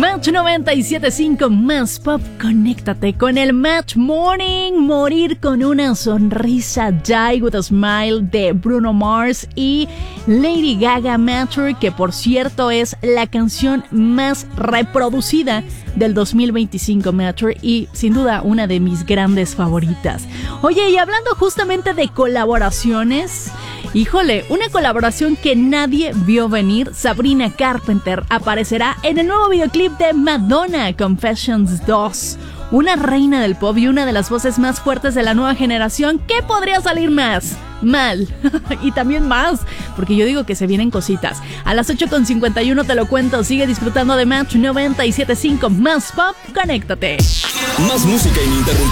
Match 97.5 Más Pop, conéctate con el Match Morning. Morir con una sonrisa, Die with a Smile de Bruno Mars y Lady Gaga Matter, que por cierto es la canción más reproducida del 2025 Matter y sin duda una de mis grandes favoritas. Oye, y hablando justamente de colaboraciones, híjole, una colaboración que nadie vio venir. Sabrina Carpenter aparecerá en el nuevo videoclip de Madonna, Confessions 2. Una reina del pop y una de las voces más fuertes de la nueva generación. ¿Qué podría salir más? Mal. Y también más, porque yo digo que se vienen cositas. A las 8:51 te lo cuento. Sigue disfrutando de Match 97.5 Más Pop. Conéctate. Más música ininterrumpida.